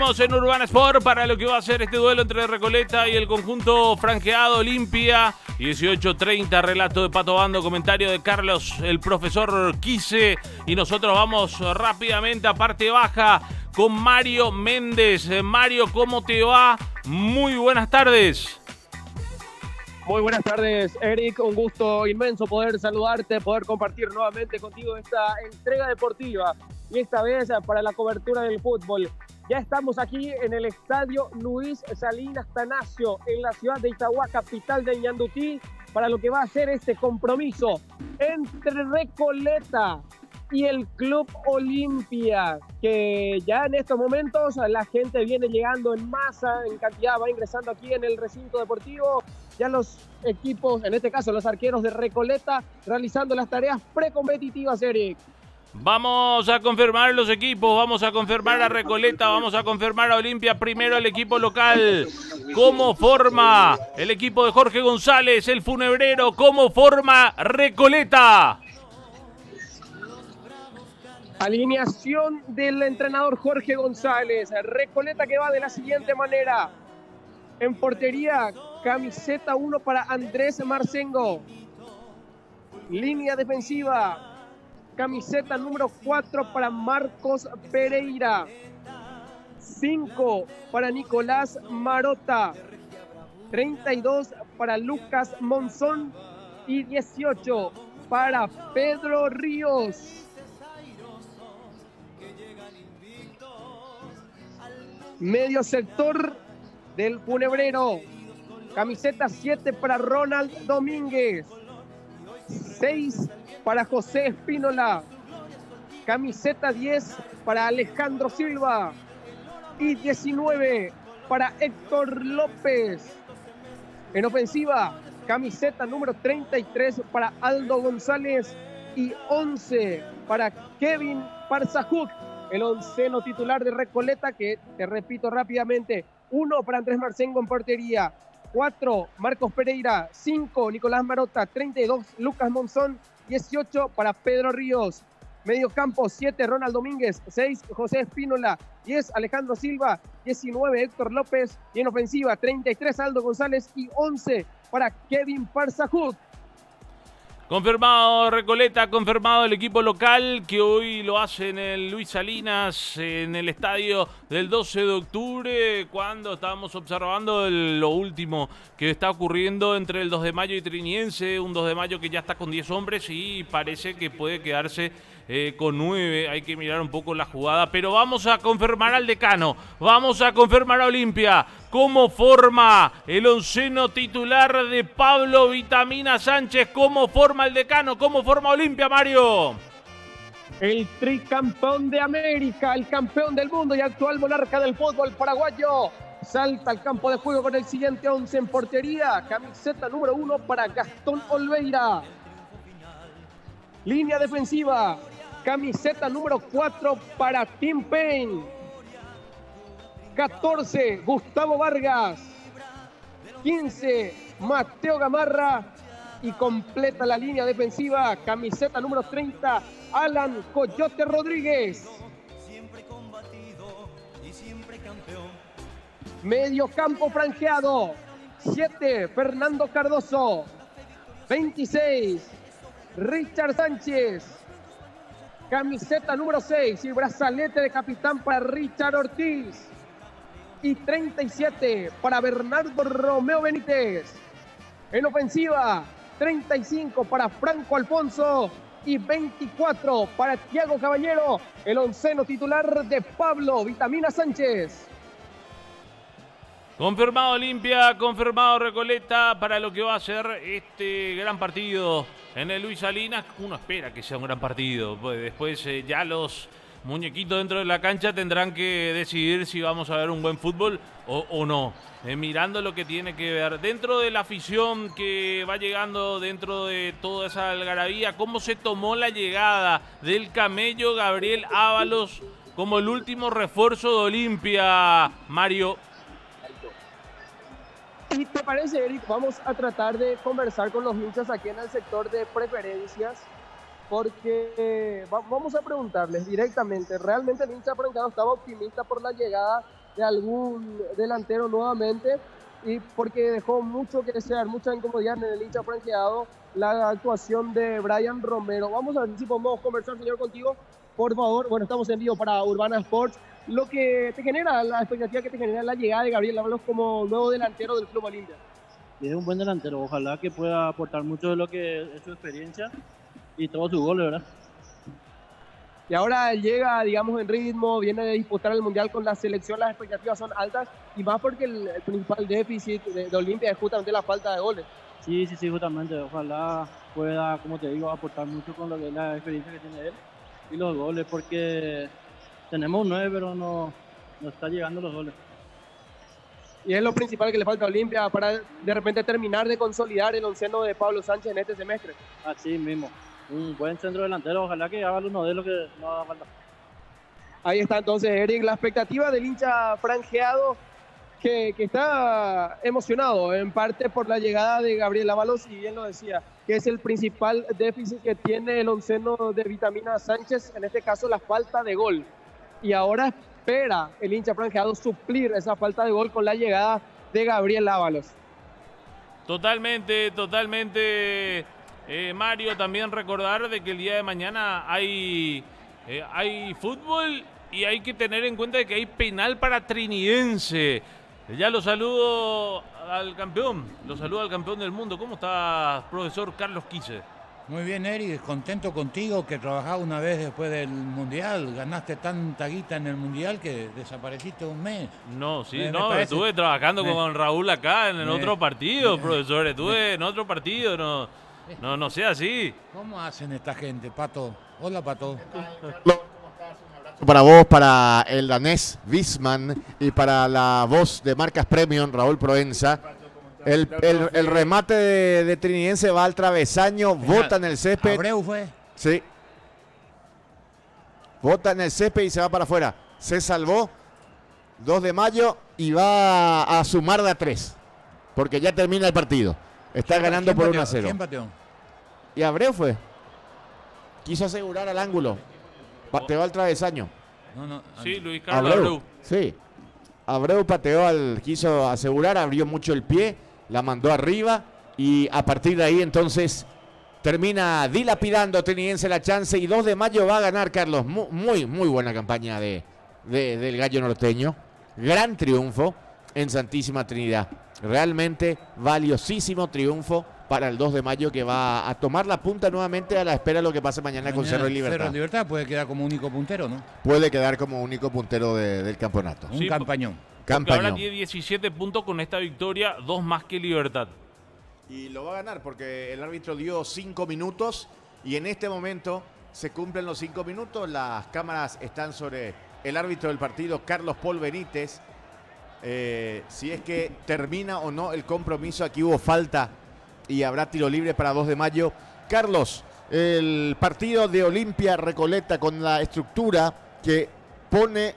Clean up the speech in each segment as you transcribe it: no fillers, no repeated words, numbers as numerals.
En Urbana Sport para lo que va a ser este duelo entre Recoleta y el conjunto franqueado Olimpia. 18:30, relato de Pato Bando, comentario de Carlos, el profesor Quise. Y nosotros vamos rápidamente a parte baja con Mario Méndez. Mario, ¿cómo te va? Muy buenas tardes. Muy buenas tardes, Eric. Un gusto inmenso poder saludarte, poder compartir nuevamente contigo esta entrega deportiva. Y esta vez para la cobertura del fútbol. Ya estamos aquí en el estadio Luis Salinas Tanacio, en la ciudad de Itagua, capital de Ñandutí, para lo que va a ser este compromiso entre Recoleta y el Club Olimpia, que ya en estos momentos la gente viene llegando en masa, en cantidad, va ingresando aquí en el recinto deportivo. Ya los equipos, en este caso los arqueros de Recoleta, realizando las tareas precompetitivas, Eric. Vamos a confirmar los equipos, vamos a confirmar a Recoleta, vamos a confirmar a Olimpia, primero el equipo local. ¿Cómo forma el equipo de Jorge González, el funebrero? ¿Cómo forma Recoleta? Alineación del entrenador Jorge González. Recoleta que va de la siguiente manera. En portería, camiseta 1 para Andrés Marcengo. Línea defensiva, camiseta número 4 para Marcos Pereira. 5 para Nicolás Marota. 32 para Lucas Monzón. Y 18 para Pedro Ríos. Medio sector del funebrero. Camiseta 7 para Ronald Domínguez. 6 para José Espínola. Camiseta 10 para Alejandro Silva. Y 19 para Héctor López. En ofensiva, camiseta número 33 para Aldo González. Y 11 para Kevin Parzajuk. El onceno titular de Recoleta, que te repito rápidamente: 1 para Andrés Marcengo en portería, 4 Marcos Pereira, 5 Nicolás Marota, 32 Lucas Monzón, 18 para Pedro Ríos. Medio campo, 7 Ronald Domínguez, 6 José Espínola, 10 Alejandro Silva, 19 Héctor López. Y en ofensiva, 33 Aldo González y 11 para Kevin Parzajuk. Confirmado Recoleta, confirmado el equipo local que hoy lo hace en el Luis Salinas, en el estadio del 12 de octubre, cuando estábamos observando lo último que está ocurriendo entre el 2 de mayo y Triniense, un 2 de mayo que ya está con 10 hombres y parece que puede quedarse con 9, hay que mirar un poco la jugada, pero vamos a confirmar al decano, vamos a confirmar a Olimpia. ¿Cómo forma el onceno titular de Pablo Vitamina Sánchez? ¿Cómo forma el decano? ¿Cómo forma Olimpia, Mario? El tricampeón de América, el campeón del mundo y actual monarca del fútbol paraguayo, salta al campo de juego con el siguiente 11 en portería. Camiseta número 1 para Gastón Olveira. Línea defensiva, camiseta número 4 para Tim Payne. 14, Gustavo Vargas. 15, Mateo Gamarra. Y completa la línea defensiva, camiseta número 30, Alan Coyote Rodríguez. Medio campo franqueado, 7, Fernando Cardoso. 26, Richard Sánchez. Camiseta número 6 y brazalete de capitán para Richard Ortiz. Y 37 para Bernardo Romeo Benítez. En ofensiva, 35 para Franco Alfonso y 24 para Thiago Caballero, el onceno titular de Pablo Vitamina Sánchez. Confirmado Olimpia, confirmado Recoleta para lo que va a ser este gran partido en el Luis Salinas. Uno espera que sea un gran partido, pues después ya los muñequitos dentro de la cancha tendrán que decidir si vamos a ver un buen fútbol o no. Mirando lo que tiene que ver dentro de la afición que va llegando, dentro de toda esa algarabía, cómo se tomó la llegada del camello Gabriel Ábalos como el último refuerzo de Olimpia, Mario. ¿Y te parece, Eric? Vamos a tratar de conversar con los hinchas aquí en el sector de preferencias, porque vamos a preguntarles directamente. ¿Realmente el hincha franqueado estaba optimista por la llegada de algún delantero nuevamente, y porque dejó mucho que desear, mucha incomodidad en el hincha franqueado la actuación de Brian Romero. Vamos a ver si podemos conversar, señor, contigo, por favor. Bueno, estamos en vivo para Urbana Sports. Lo que te genera, la expectativa que te genera la llegada de Gabriel Ábalos como nuevo delantero del Club Olimpia. Es un buen delantero, ojalá que pueda aportar mucho de lo que es su experiencia y todos sus goles, ¿verdad? Y ahora llega, digamos, en ritmo, viene de disputar el Mundial con la selección, las expectativas son altas, y más porque el principal déficit de Olimpia es justamente la falta de goles. Sí, justamente, ojalá pueda, como te digo, aportar mucho con lo que es la experiencia que tiene él y los goles, porque tenemos un 9, pero no está llegando los goles. Y es lo principal que le falta a Olimpia para de repente terminar de consolidar el onceno de Pablo Sánchez en este semestre. Así mismo, un buen centro delantero, ojalá que haga uno de lo que no haga falta. Ahí está entonces, Eric, la expectativa del hincha franjeado que está emocionado en parte por la llegada de Gabriel Ábalos, y bien lo decía, que es el principal déficit que tiene el onceno de Vitamina Sánchez, en este caso la falta de gol. Y ahora espera el hincha franjeado suplir esa falta de gol con la llegada de Gabriel Ábalos. Totalmente. Mario, también recordar de que el día de mañana hay fútbol y hay que tener en cuenta de que hay penal para Trinidense. Ya lo saludo al campeón del mundo. ¿Cómo está, profesor Carlos Quise? Muy bien, Eric, contento contigo, que trabajaba una vez después del Mundial, ganaste tanta guita en el Mundial que desapareciste un mes. No, sí, estuve trabajando con Raúl acá en otro partido, profesor, estuve en otro partido, no sea así. ¿Cómo hacen esta gente, Pato? Hola, Pato. Para vos, para el danés Wisman y para la voz de Marcas Premium, Raúl Proenza. El remate de Trinidense va al travesaño, bota en el césped. ¿Abreu fue? Sí. Bota en el césped y se va para afuera. Se salvó. 2 de mayo y va a sumar de a 3. Porque ya termina el partido. Está ganando por 1-0. ¿Quién pateó? Y Abreu fue. Quiso asegurar al ángulo. Pateó al travesaño. No. Sí, Luis Carlos Abreu. Sí. Abreu pateó quiso asegurar, abrió mucho el pie, la mandó arriba y a partir de ahí entonces termina dilapidando Trinidense la chance y 2 de mayo va a ganar, Carlos. Muy buena campaña del Gallo Norteño. Gran triunfo en Santísima Trinidad. Realmente valiosísimo triunfo para el 2 de mayo que va a tomar la punta nuevamente a la espera de lo que pase mañana con Cerro de Libertad. Cerro de Libertad puede quedar como único puntero, ¿no? Puede quedar como único puntero del campeonato. Un campañón. Ahora tiene 17 puntos con esta victoria, 2 más que Libertad. Y lo va a ganar porque el árbitro dio 5 minutos y en este momento se cumplen los 5 minutos. Las cámaras están sobre el árbitro del partido, Carlos Paul Benítez. Si es que termina o no el compromiso, aquí hubo falta y habrá tiro libre para 2 de mayo. Carlos, el partido de Olimpia Recoleta con la estructura que pone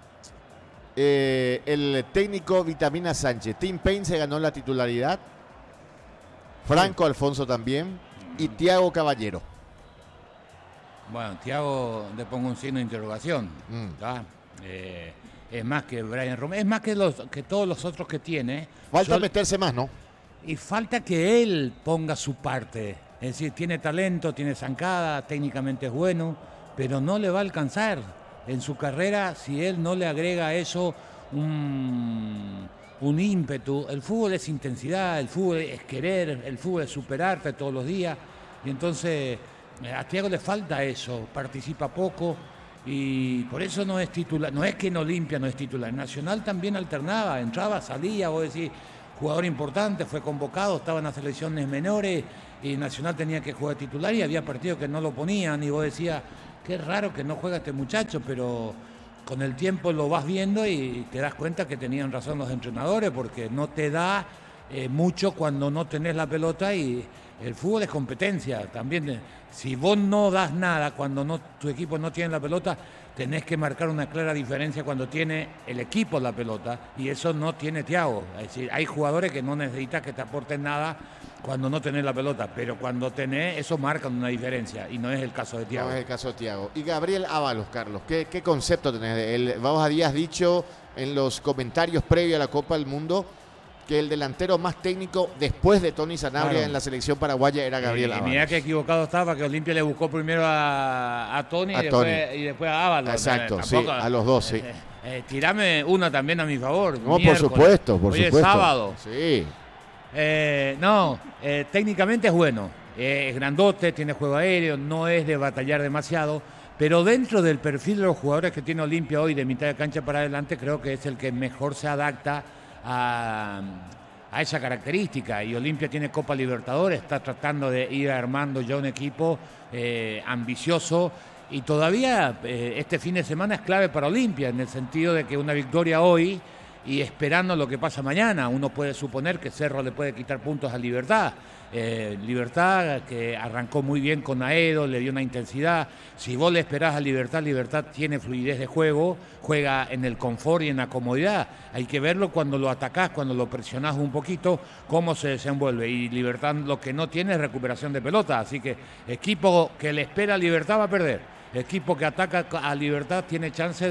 el técnico Vitamina Sánchez. Tim Payne se ganó la titularidad. Franco Alfonso también. Y Thiago Caballero. Bueno, Thiago le pongo un signo de interrogación. Es más que Brian Romero, es más que todos los otros que tiene. Falta meterse más, ¿no? Y falta que él ponga su parte. Es decir, tiene talento, tiene zancada, técnicamente es bueno, pero no le va a alcanzar en su carrera si él no le agrega a eso un ímpetu. El fútbol es intensidad, el fútbol es querer, el fútbol es superarte todos los días. Y entonces a Thiago le falta eso, participa poco y por eso no es titular. No es que en Olimpia no es titular, en Nacional también alternaba, entraba, salía, vos decís, jugador importante, fue convocado, estaba en las selecciones menores y Nacional tenía que jugar titular y había partidos que no lo ponían y vos decías, qué raro que no juega este muchacho, pero con el tiempo lo vas viendo y te das cuenta que tenían razón los entrenadores porque no te da mucho cuando no tenés la pelota y el fútbol es competencia también. Si vos no das nada cuando tu equipo no tiene la pelota, tenés que marcar una clara diferencia cuando tiene el equipo la pelota, y eso no tiene Thiago. Es decir, hay jugadores que no necesitas que te aporten nada cuando no tenés la pelota, pero cuando tenés, eso marca una diferencia, y no es el caso de Thiago. No es el caso de Thiago. Y Gabriel Ábalos, Carlos, ¿qué concepto tenés de él? Vos habías dicho en los comentarios previos a la Copa del Mundo que el delantero más técnico después de Tony Sanabria, claro, en la selección paraguaya era Gabriel Ábalos. Y mira que equivocado estaba, que Olimpia le buscó primero a Tony, y después a Ábalos. Exacto, sí, a los dos, sí. Tirame una también a mi favor. No, por supuesto, por Hoy supuesto. Es sábado. Sí. Técnicamente es bueno. Es grandote, tiene juego aéreo, no es de batallar demasiado. Pero dentro del perfil de los jugadores que tiene Olimpia hoy, de mitad de cancha para adelante, creo que es el que mejor se adapta a esa característica. Y Olimpia tiene Copa Libertadores, está tratando de ir armando ya un equipo ambicioso. Y todavía este fin de semana es clave para Olimpia, en el sentido de que una victoria hoy y esperando lo que pasa mañana, uno puede suponer que Cerro le puede quitar puntos a Libertad. Libertad, que arrancó muy bien con Aedo, le dio una intensidad. Si vos le esperás a Libertad, Libertad tiene fluidez de juego, juega en el confort y en la comodidad. Hay que verlo cuando lo atacás, cuando lo presionás un poquito, cómo se desenvuelve. Y Libertad lo que no tiene es recuperación de pelota, así que equipo que le espera a Libertad va a perder. Equipo que ataca a Libertad tiene chance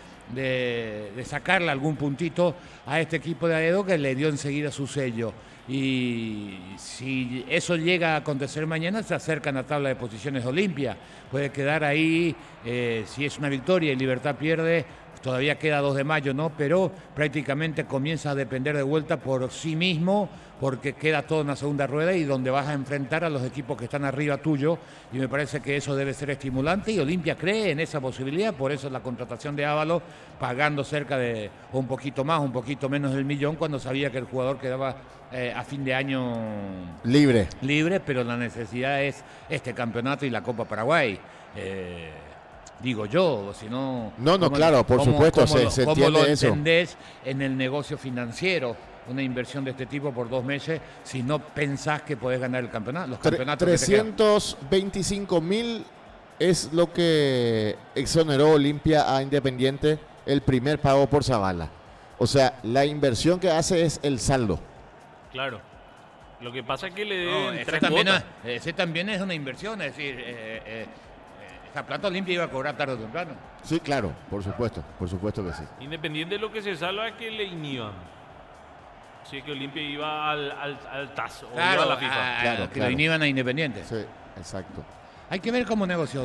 de sacarle algún puntito a este equipo de Aedo, que le dio enseguida su sello. Y si eso llega a acontecer mañana, se acercan a tabla de posiciones de Olimpia. Puede quedar ahí, si es una victoria y Libertad pierde, todavía queda 2 de mayo, ¿no? Pero prácticamente comienza a depender de vuelta por sí mismo, porque queda todo en la segunda rueda y donde vas a enfrentar a los equipos que están arriba tuyo, y me parece que eso debe ser estimulante, y Olimpia cree en esa posibilidad. Por eso la contratación de Ábalos, pagando cerca de un poquito más, un poquito menos del millón, cuando sabía que el jugador quedaba a fin de año libre, pero la necesidad es este campeonato y la Copa Paraguay. Digo yo, si no... No, claro, por supuesto, se entiende ¿cómo lo eso? entendés en el negocio financiero? Una inversión de este tipo por 2 meses, si no pensás que podés ganar el campeonato, los campeonatos. 325.000 es lo que exoneró Olimpia a Independiente el primer pago por Zavala. O sea, la inversión que hace es el saldo. Claro. Lo que pasa es que le deben ese también es una inversión, es decir, esa plata Olimpia iba a cobrar tarde o temprano. Sí, claro, por supuesto que sí. Independiente de lo que se salva es que le inhiban. Sí, que Olimpia iba al TAS o claro, iba a la FIFA. Claro, que lo inhiban a Independiente. Sí, exacto. Hay que ver cómo negoció.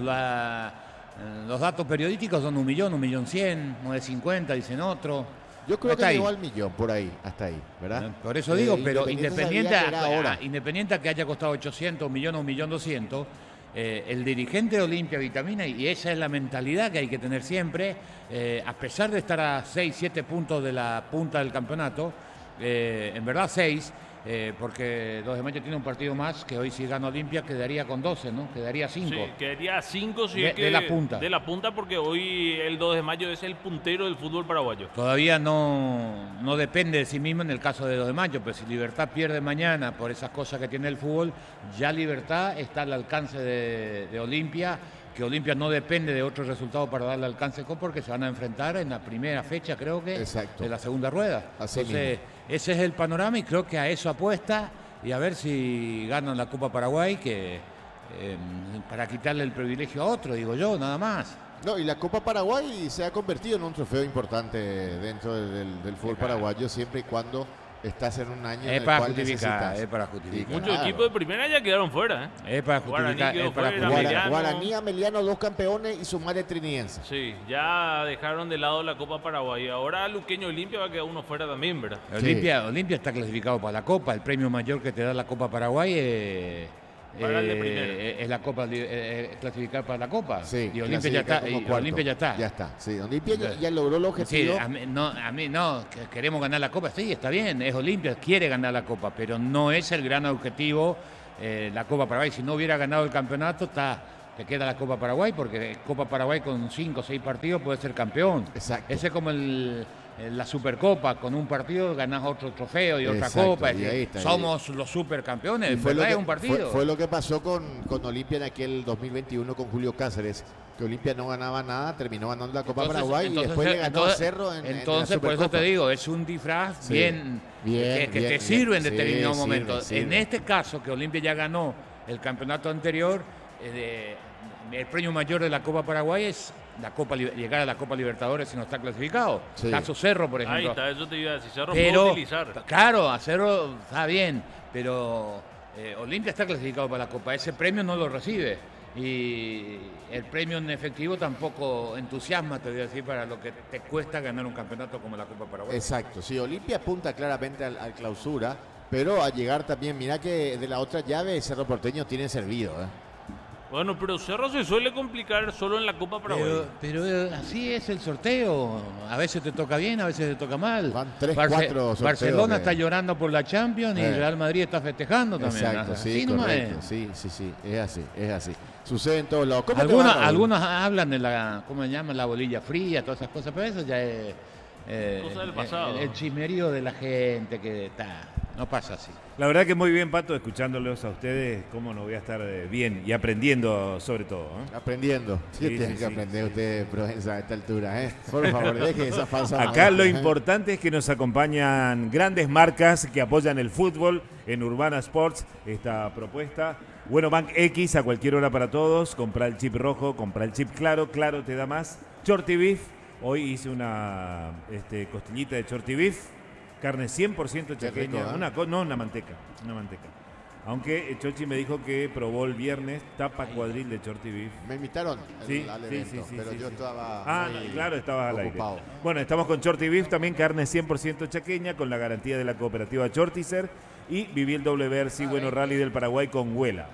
Los datos periodísticos son 1 millón, 1.100.000, 950, dicen otro. Yo creo que llegó al millón, por ahí, hasta ahí, ¿verdad? Por eso digo, pero Independiente Independiente que haya costado 800, 1 millón o 1.200.000, el dirigente de Olimpia Vitamina, y esa es la mentalidad que hay que tener siempre, a pesar de estar a 6, 7 puntos de la punta del campeonato, en verdad 6, porque 2 de mayo tiene un partido más, que hoy si gana Olimpia quedaría con 12, ¿no? Quedaría 5. Sí, quedaría 5 si es que de la punta. De la punta, porque hoy el 2 de mayo es el puntero del fútbol paraguayo. Todavía no depende de sí mismo en el caso de 2 de mayo, pero si Libertad pierde mañana por esas cosas que tiene el fútbol, ya Libertad está al alcance de Olimpia, que Olimpia no depende de otro resultado para darle alcance, porque se van a enfrentar en la primera fecha, creo que, exacto, de la segunda rueda. Así Entonces, mismo. Ese es el panorama, y creo que a eso apuesta, y a ver si ganan la Copa Paraguay, que para quitarle el privilegio a otro, digo yo, nada más. No, y la Copa Paraguay se ha convertido en un trofeo importante dentro del fútbol paraguayo, siempre y cuando estás en un año en el cual necesitas. Es para justificar. Muchos equipos de primera ya quedaron fuera, ¿eh? Es para justificar. Guaraní, Ameliano, 2 campeones y su madre triniense. Sí, ya dejaron de lado la Copa Paraguay. Ahora Luqueño Olimpia va a quedar uno fuera también, ¿verdad? Olimpia está clasificado para la Copa. El premio mayor que te da la Copa Paraguay es la Copa, clasificar para la Copa. Sí, y Olimpia ya está. Olimpia ya está. Ya está. Sí, Olimpia ya logró el objetivo. Sí, a mí no, queremos ganar la Copa. Sí, está bien, es Olimpia, quiere ganar la Copa, pero no es el gran objetivo la Copa Paraguay. Si no hubiera ganado el campeonato, te queda la Copa Paraguay, porque Copa Paraguay con 5 o 6 partidos puede ser campeón. Exacto. Ese es como la Supercopa, con un partido ganás otro trofeo y otra Exacto, copa. y ahí está, somos los supercampeones, Y fue, ¿verdad? lo que, Es un partido. fue lo que pasó con Olimpia en aquel 2021 con Julio Cáceres, que Olimpia no ganaba nada, terminó ganando la Copa Paraguay y después le ganó a Cerro en Entonces, la por eso Supercopa. te digo, es un disfraz Sí. que Bien, te sirve en sí, determinado momento. sirve. En este caso, que Olimpia ya ganó el campeonato anterior, el premio mayor de la Copa Paraguay es llegar a la Copa Libertadores si no está clasificado. Sí. Caso Cerro, por Ahí ejemplo. está, eso te iba a decir. Cerro Pero, puede utilizar. claro, a Cerro está bien, pero Olimpia está clasificado para la Copa. Ese premio no lo recibe. Y el premio en efectivo tampoco entusiasma, te voy a decir, para lo que te cuesta ganar un campeonato como la Copa Paraguay. Exacto, sí, Olimpia apunta claramente al clausura, pero a llegar también, mira que de la otra llave Cerro Porteño tiene servido. Bueno, pero Cerro se suele complicar solo en la Copa Paraguay. Pero así es el sorteo. A veces te toca bien, a veces te toca mal. Van 3, 4 sorteos. Barcelona está llorando por la Champions y Real Madrid está festejando también. Exacto, Así sí, nomás correcto. es. Sí, es así. Sucede en todos lados. ¿Cómo te va, Raúl? Algunos hablan de la, ¿cómo se llama? La bolilla fría, todas esas cosas, pero eso ya es Cosa del pasado. el chismerío de la gente que no pasa así. La verdad que muy bien, Pato, escuchándolos a ustedes, cómo no voy a estar bien y aprendiendo sobre todo. Aprendiendo. Sí, tienen que aprender ustedes, Provenza, a esta altura. Por favor, deje esa falsa Acá lo modestia, importante es que nos acompañan grandes marcas que apoyan el fútbol en Urbana Sports, esta propuesta. Bueno, Bank X a cualquier hora para todos. Compra el chip rojo, compra el chip claro, claro te da más. Shorty Beef, hoy hice una costillita de Shorty Beef. Carne 100% chaqueña, rico, una manteca. Aunque Chochi me dijo que probó el viernes tapa cuadril de Shorty Beef. Me invitaron Sí, al sí, evento, sí, pero sí, yo sí. estaba muy Claro, estabas al ocupado. aire. Bueno, estamos con Shorty Beef, también carne 100% chaqueña, con la garantía de la cooperativa Shorticer. Y viví el WRC Bueno Rally del Paraguay con Huela.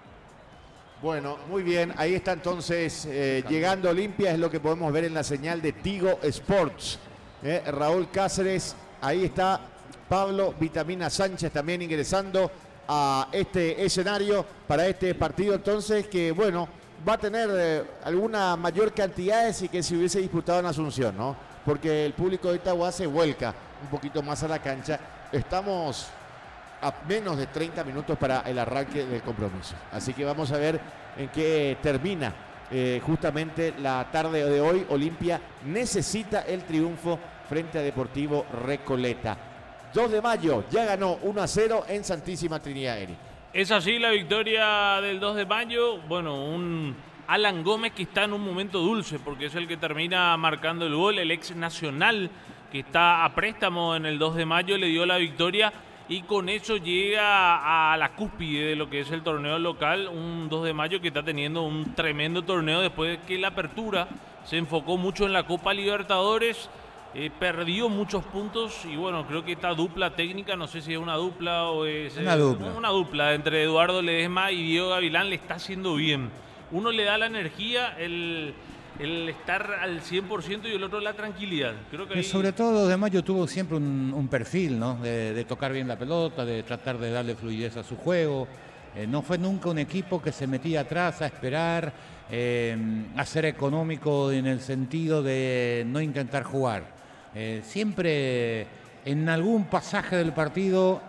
Bueno, muy bien. Ahí está entonces llegando Olimpia, es lo que podemos ver en la señal de Tigo Sports. Raúl Cáceres, ahí está Pablo Vitamina Sánchez también ingresando a este escenario para este partido entonces que, bueno, va a tener alguna mayor cantidad y que se hubiese disputado en Asunción, ¿no? Porque el público de Itagua se vuelca un poquito más a la cancha. Estamos a menos de 30 minutos para el arranque del compromiso. Así que vamos a ver en qué termina justamente la tarde de hoy. Olimpia necesita el triunfo frente a Deportivo Recoleta. 2 de mayo, ya ganó 1-0 en Santísima Trinidad, Eri. Es así la victoria del 2 de mayo. Bueno, un Alan Gómez que está en un momento dulce porque es el que termina marcando el gol. El ex Nacional que está a préstamo en el 2 de mayo le dio la victoria y con eso llega a la cúspide de lo que es el torneo local. Un 2 de mayo que está teniendo un tremendo torneo después de que la apertura se enfocó mucho en la Copa Libertadores. Perdió muchos puntos y bueno, creo que esta dupla técnica, no sé si es una dupla o es una dupla entre Eduardo Ledesma y Diego Gavilán le está haciendo bien. Uno le da la energía, el estar al 100% y el otro la tranquilidad. Creo que sobre todo de mayo tuvo siempre un perfil, ¿no? De tocar bien la pelota, de tratar de darle fluidez a su juego. No fue nunca un equipo que se metía atrás a esperar, a ser económico en el sentido de no intentar jugar. Siempre en algún pasaje del partido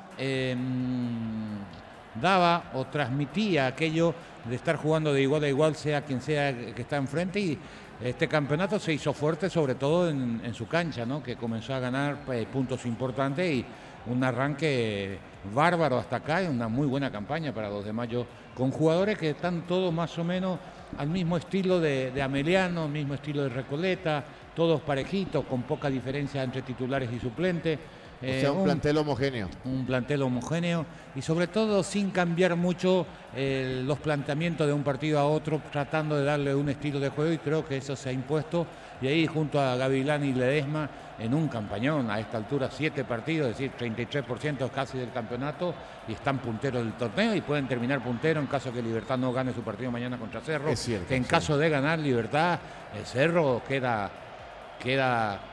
daba o transmitía aquello de estar jugando de igual a igual, sea quien sea que está enfrente, y este campeonato se hizo fuerte sobre todo en su cancha, ¿no? Que comenzó a ganar puntos importantes y un arranque bárbaro hasta acá, y una muy buena campaña para 2 de mayo, con jugadores que están todos más o menos al mismo estilo de Ameliano, mismo estilo de Recoleta, todos parejitos, con poca diferencia entre titulares y suplentes. O sea, un plantel homogéneo. Un plantel homogéneo y sobre todo sin cambiar mucho los planteamientos de un partido a otro, tratando de darle un estilo de juego, y creo que eso se ha impuesto. Y ahí junto a Gavilán y Ledesma en un campañón, a esta altura 7 partidos, es decir, 33% casi del campeonato, y están punteros del torneo y pueden terminar puntero en caso que Libertad no gane su partido mañana contra Cerro. Es cierto, que en caso de ganar Libertad, Cerro queda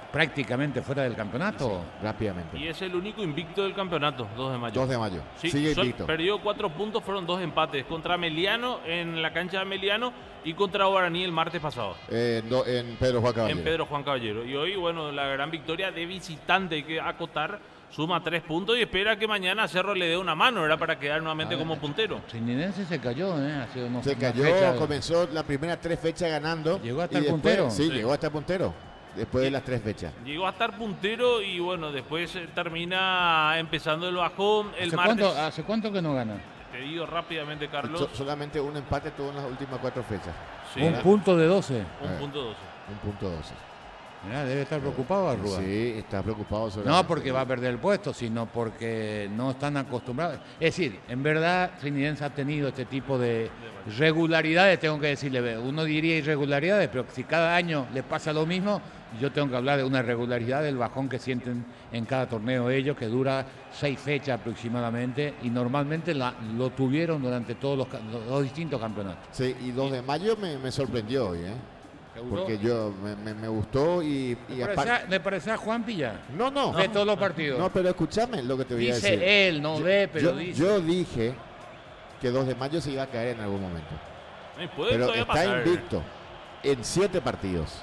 prácticamente fuera del campeonato. Rápidamente. Y es el único invicto del campeoano, 2 de mayo. 2 de mayo. Sí, Sigue invicto. perdió 4 puntos, fueron 2 empates. Contra Meliano, en la cancha de Meliano, y contra Guaraní el martes pasado. En Pedro Juan Caballero. En Pedro Juan Caballero. Y hoy, bueno, la gran victoria de visitante, hay que acotar, suma 3 puntos y espera que mañana Cerro le dé una mano, era para quedar nuevamente como puntero. Trinidad se cayó, hace unos Se cayó, comenzó las primeras 3 fechas ganando. Llegó hasta y el después, puntero. Sí, llegó hasta puntero. Después de las 3 fechas. Llegó a estar puntero y bueno, después termina empezando el bajón el martes. ¿Hace cuánto que no gana? Te digo rápidamente, Carlos. Solamente un empate tuvo en las últimas 4 fechas. Sí, Un punto de 12. un punto 12. Un punto 12. Mirá, debe estar preocupado Arruga. Sí, está preocupado sobre No porque va a perder el puesto, sino porque no están acostumbrados. Es decir, en verdad Trinidense ha tenido este tipo de regularidades, tengo que decirle, uno diría irregularidades, pero si cada año le pasa lo mismo, yo tengo que hablar de una regularidad del bajón que sienten en cada torneo ellos, que dura 6 fechas aproximadamente, y normalmente lo tuvieron durante todos los distintos campeonatos. Sí, y 2 de mayo me sorprendió hoy, porque yo me gustó y ¿Le parecía a Juan Pilla? No. De todos los partidos. No, pero escúchame lo que te voy a decir. Dice él, no ve, pero dice. Yo dije que 2 de mayo se iba a caer en algún momento. Puede Pero todavía está pasar. invicto en 7 partidos.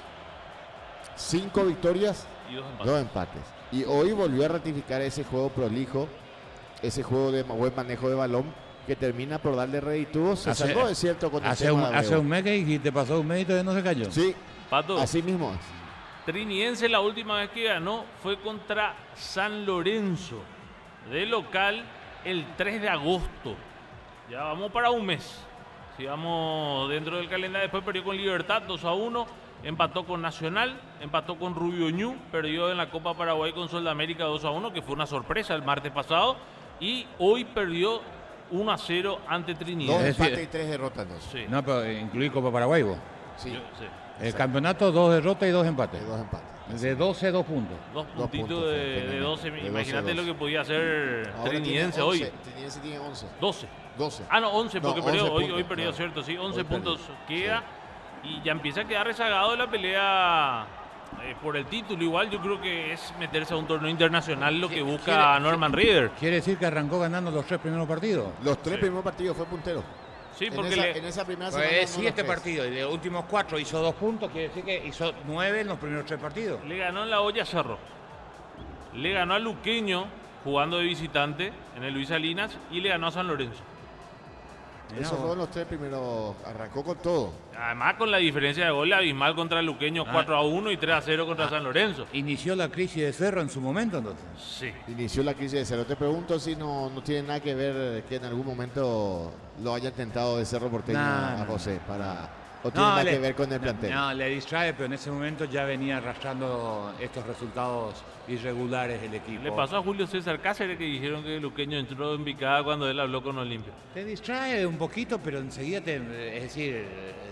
5 victorias, Y 2 empates. 2 empates. Y hoy volvió a ratificar ese juego prolijo, ese juego de buen manejo de balón que termina por darle redituos. Se salvó, es cierto, con el tema de hace Abreu. un mes y te pasó un mes y todavía no se cayó. Sí, Pato, así mismo es. Trinidense la última vez que ganó fue contra San Lorenzo, de local, el 3 de agosto. Ya vamos para un mes. Si vamos dentro del calendario, después perdió con Libertad 2-1, empató con Nacional, empató con Rubio Ñu, perdió en la Copa Paraguay con Sol de América 2-1, que fue una sorpresa el martes pasado, y hoy perdió 1-0 ante 2 Trinidad. empates y 3 derrotas. Entonces. Sí. No, pero incluí Copa Paraguay, vos. Sí, Sí. El campeonato, 2 derrotas y 2 empates. 2 empates. De 12, 2 puntos. Dos Dos puntitos puntos, de tremendo. 12. De 12, Imagínate 12. lo que podía hacer Ahora Trinidense tiene 11, hoy. Trinidense tiene 11. 12. 12. Ah, no, 11 porque No, perdió. 11 Hoy puntos, perdió, claro. ¿cierto? Sí, 11 Hoy puntos perdió. queda. Y ya empieza a quedar rezagado de la pelea por el título. Igual yo creo que es meterse a un torneo internacional lo que busca Norman Reeder. Quiere decir que arrancó ganando los 3 primeros partidos. Los 3 primeros partidos fue puntero. Sí, En porque en esa primera semana. Pues ganó los 7 tres. partidos y de los últimos 4 hizo 2 puntos, quiere decir que hizo 9 en los primeros 3 partidos. le ganó en la olla a Cerro. Le ganó a Luqueño jugando de visitante en el Luis Salinas y le ganó a San Lorenzo. Mirá Esos vos. fueron los 3 primeros. Arrancó con todo. Además con la diferencia de gol abismal contra el Luqueño 4-1 y 3-0 contra San Lorenzo. Inició la crisis de Cerro en su momento, entonces. Sí. Inició la crisis de Cerro. Te pregunto si no tiene nada que ver que en algún momento lo haya tentado de Cerro Porteño a No. José. ¿O tiene nada que ver con el plantel? No, le distrae, pero en ese momento ya venía arrastrando estos resultados irregulares el equipo. Le pasó a Julio César Cáceres que dijeron que el Luqueño entró en picada cuando él habló con Olimpia. Te distrae un poquito, pero enseguida es decir,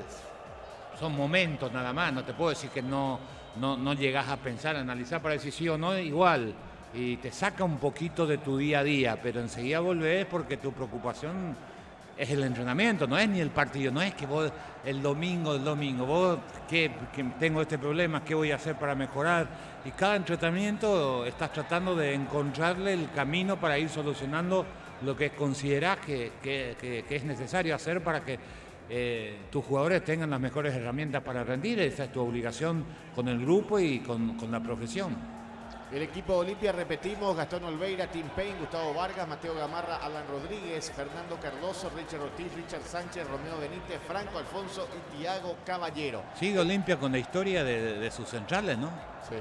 son momentos nada más. No te puedo decir que no llegas a pensar, a analizar para decir sí o no, igual. Y te saca un poquito de tu día a día, pero enseguida volvés porque tu preocupación es el entrenamiento, no es ni el partido, no es que vos el domingo, vos que tengo este problema, qué voy a hacer para mejorar. Y cada entrenamiento estás tratando de encontrarle el camino para ir solucionando lo que considerás que es necesario hacer para que tus jugadores tengan las mejores herramientas para rendir. Esa es tu obligación con el grupo y con la profesión. El equipo de Olimpia, repetimos: Gastón Olveira, Tim Payne, Gustavo Vargas, Mateo Gamarra, Alan Rodríguez, Fernando Cardoso, Richard Ortiz, Richard Sánchez, Romeo Benítez, Franco Alfonso y Tiago Caballero. Sigue Olimpia con la historia de sus centrales, ¿no? Sí.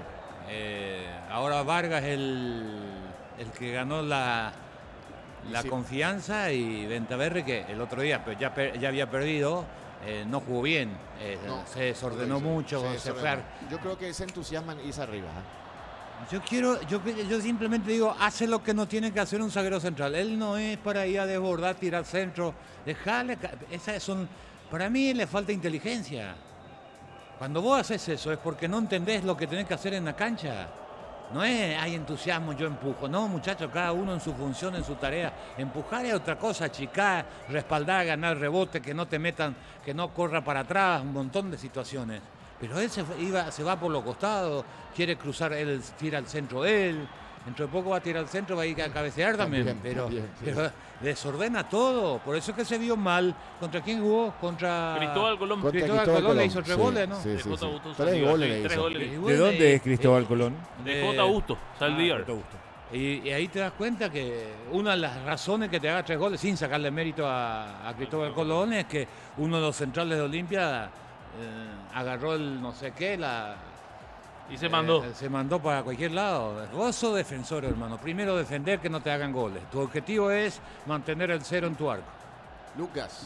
Ahora Vargas el que ganó la Sí. confianza, y Ventaverri, que el otro día pero ya había perdido, no jugó bien, No, se desordenó mucho, se fue a- Yo creo que se entusiasman y se arriba. Yo simplemente digo, hace lo que no tiene que hacer un zaguero central. Él no es para ir a desbordar, tirar centro. Para mí le falta inteligencia. Cuando vos haces eso es porque no entendés lo que tenés que hacer en la cancha. No es, hay entusiasmo, yo empujo. No, muchachos, cada uno en su función, en su tarea. Empujar es otra cosa, achicar, respaldar, ganar rebote, que no te metan, que no corra para atrás, un montón de situaciones. Pero él se va por los costados, quiere cruzar, él tira al centro él. Dentro de poco va a tirar al centro, va a ir a cabecear también, pero desordena todo. Por eso es que se vio mal. ¿Contra quién jugó? Contra Cristóbal Colón. Cristóbal Colón le hizo 3 goles, ¿no? Sí, De J. Augusto 3 Saldívar, goles sí, le 3 hizo. goles. ¿De dónde es Cristóbal Colón? De J. Augusto Saldívar. J. Augusto. Y ahí te das cuenta que una de las razones que te haga 3 goles, sin sacarle mérito a Cristóbal Colón, es que uno de los centrales de Olimpia agarró el no sé qué, Y se mandó. Se mandó para cualquier lado. Vos sos defensor, hermano. Primero defender que no te hagan goles. Tu objetivo es mantener el 0 en tu arco. Lucas.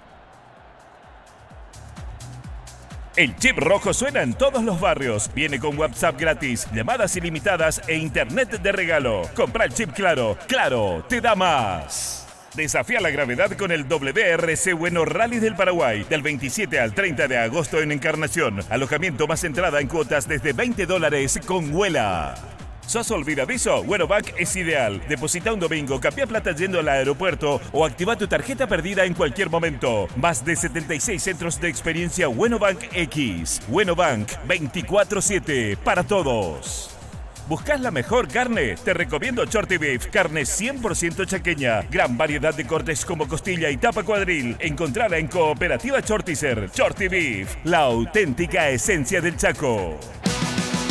El chip rojo suena en todos los barrios. Viene con WhatsApp gratis, llamadas ilimitadas e internet de regalo. Compra el chip Claro. Claro, te da más. Desafía la gravedad con el WRC Bueno Rally del Paraguay. Del 27 al 30 de agosto en Encarnación. Alojamiento más entrada en cuotas desde $20 con Huela. ¿Sos olvidadizo? Bueno Bank es ideal. Deposita un domingo, cambia plata yendo al aeropuerto o activa tu tarjeta perdida en cualquier momento. Más de 76 centros de experiencia Bueno Bank X. Bueno Bank 24/7 para todos. ¿Buscás la mejor carne? Te recomiendo Shorty Beef, carne 100% chaqueña. Gran variedad de cortes como costilla y tapa cuadril. Encontrala en Cooperativa Shortizer. Shorty Beef, la auténtica esencia del Chaco.